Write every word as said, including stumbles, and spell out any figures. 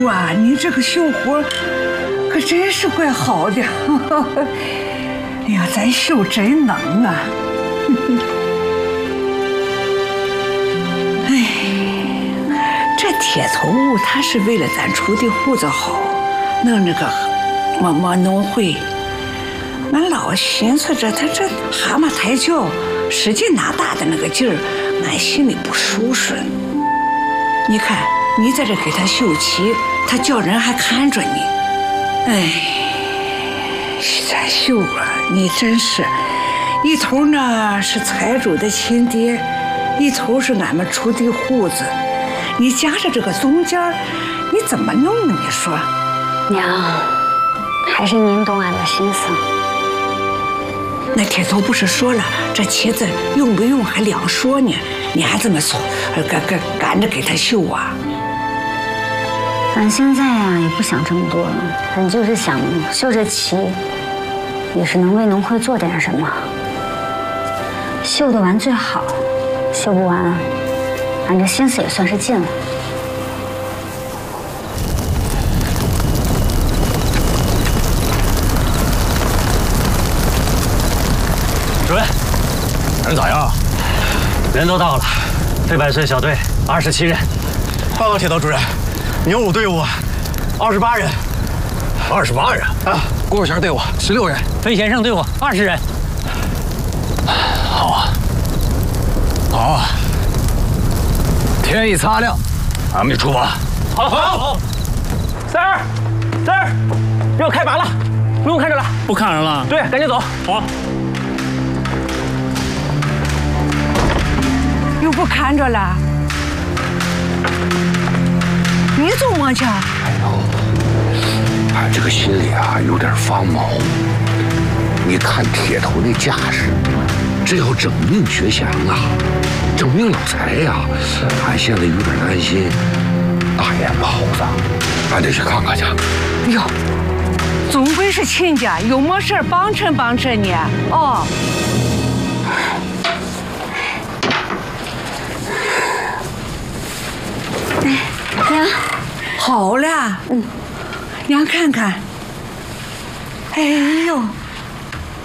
哇，你这个绣活可真是怪好的。哎呀，咱绣真能啊！哎，这铁头他是为了咱出的户子好，弄这个么么农会。俺老寻思着他这蛤蟆抬轿，使劲拿大的那个劲儿，俺心里不舒顺。你看，你在这给他绣旗，他叫人还看着你。哎，咱绣啊，你真是，一头呢是财主的亲爹，一头是俺们出的户子，你夹着这个中间，你怎么弄呢？你说， 娘，还是您懂俺的心思。 那铁头不是说了，这旗子用不用还两说呢？你还这么凑，赶赶赶着给他绣啊？ 俺现在呀、啊、也不想这么多了，俺就是想绣这旗，也是能为农会做点什么。绣得完最好，绣不完，俺这心思也算是尽了。 主任，人咋样？人都到了，飞百岁小队二十七人。 报告铁头主任，牛舞队伍二十八人。 二十八人啊！郭有贤队伍十六人。 飞先生队伍二十人。好啊，好啊！天一擦亮，俺们就出发。好，好，好。三儿，三儿，要开拔了，不用看着了。不看人了？对，赶紧走。好。 又不看着了，你怎么去？ 哎呦，俺这个心里啊有点发毛。你看铁头那架势，这要整命学祥啊，整命老财呀、啊，俺现在有点担心大眼豹子，俺得去看看去。 哎呦，总归是亲家，有么事帮衬帮衬你哦。 娘， 好了，嗯，娘看看，哎呦。